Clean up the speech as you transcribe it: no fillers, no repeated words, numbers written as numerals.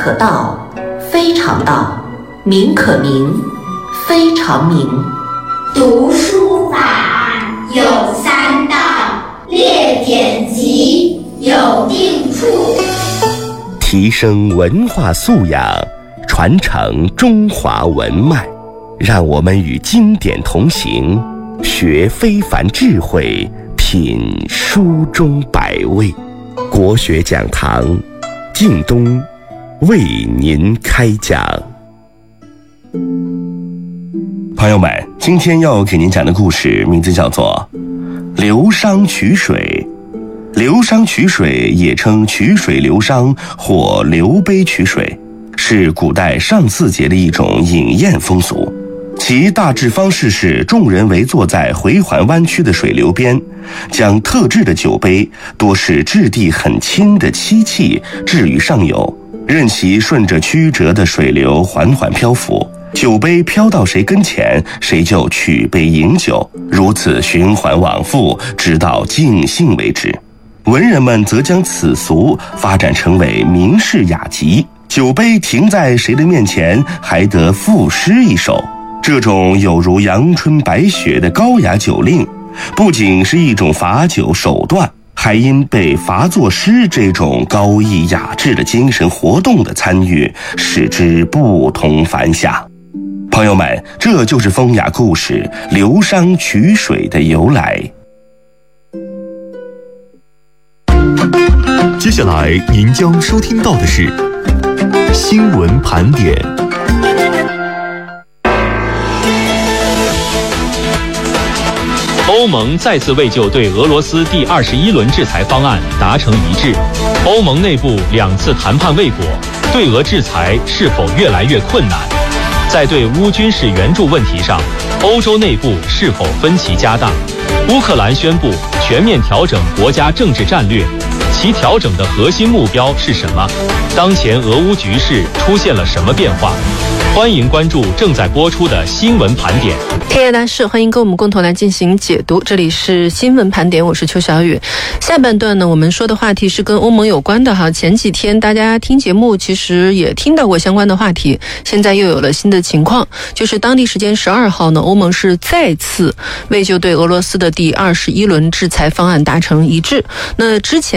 可道，非常道；名可名，非常名。 读书法有三到，列典籍有定处。 提升文化素养，传承中华文脉，让我们与经典同行，学非凡智慧，品书中百味。国学讲堂，靳东为您开讲。朋友们，今天要给您讲的故事名字叫做流觞曲水。流觞曲水也称曲水流觞或流杯曲水，是古代上巳节的一种饮宴风俗。其大致方式是众人围坐在回环弯曲的水流边，将特制的酒杯，多是质地很轻的漆器置于上游，任其顺着曲折的水流缓缓漂浮，酒杯飘到谁跟前，谁就取杯饮酒，如此循环往复，直到尽兴为止。文人们则将此俗发展成为名士雅集，酒杯停在谁的面前，还得赋诗一首。这种有如阳春白雪的高雅酒令，不仅是一种罚酒手段，还因被罚作诗这种高逸雅致的精神活动的参与，使之不同凡响。朋友们，这就是风雅故事流觞曲水的由来。 接下来您将收听到的是新闻盘点。 欧盟再次为就对俄罗斯第21轮制裁方案达成一致。欧盟内部2次谈判未果，对俄制裁是否越来越困难？在对乌军事援助问题上，欧洲内部是否分歧加大？乌克兰宣布全面调整国家政治战略，其调整的核心目标是什么？当前俄乌局势出现了什么变化？欢迎关注正在播出的新闻盘点。 天下大事，欢迎跟我们共同来进行解读。这里是新闻盘点，我是邱小雨。下半段呢，我们说的话题是跟欧盟有关的哈。前几天大家听节目其实也听到过相关的话题，现在又有了新的情况，就是当地时间12号呢，欧盟是再次为就对俄罗斯的第21轮制裁方案达成一致。那之前